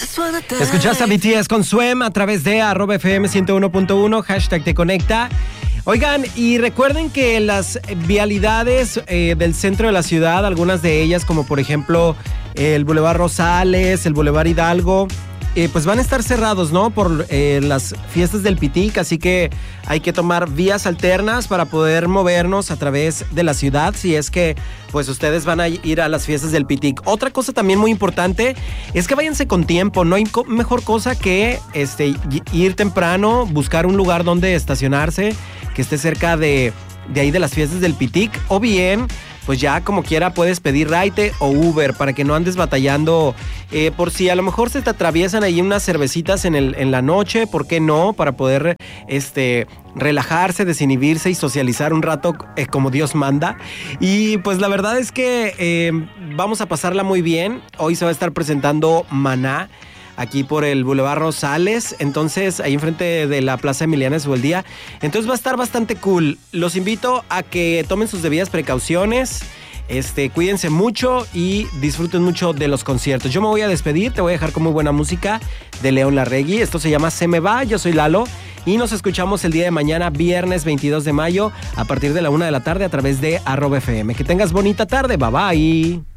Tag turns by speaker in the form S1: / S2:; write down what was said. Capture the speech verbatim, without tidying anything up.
S1: Escuchaste a B T S con Swim a través de arroba F M ciento uno punto uno, hashtag te conecta. Oigan, y recuerden que las vialidades eh, del centro de la ciudad, algunas de ellas, como por ejemplo el Boulevard Rosales, el Boulevard Hidalgo, eh, pues van a estar cerrados, ¿no? Por eh, las fiestas del Pitic, así que hay que tomar vías alternas para poder movernos a través de la ciudad, si es que pues ustedes van a ir a las fiestas del Pitic. Otra cosa también muy importante es que váyanse con tiempo, no hay co- mejor cosa que este, ir temprano, buscar un lugar donde estacionarse, que esté cerca de, de ahí de las fiestas del Pitic, o bien, pues ya como quiera puedes pedir Raite o Uber para que no andes batallando, eh, por si a lo mejor se te atraviesan ahí unas cervecitas en, el, en la noche, ¿por qué no? Para poder este, relajarse, desinhibirse y socializar un rato eh, como Dios manda. Y pues la verdad es que eh, vamos a pasarla muy bien. Hoy se va a estar presentando Maná aquí por el Boulevard Rosales, entonces ahí enfrente de la Plaza Emiliana Zubeldía. Entonces va a estar bastante cool. Los invito a que tomen sus debidas precauciones, este, cuídense mucho y disfruten mucho de los conciertos. Yo me voy a despedir, te voy a dejar con muy buena música de León Larregui. Esto se llama Se Me Va, yo soy Lalo y nos escuchamos el día de mañana, viernes veintidós de mayo, a partir de la una de la tarde a través de arroba F M. Que tengas bonita tarde, bye bye.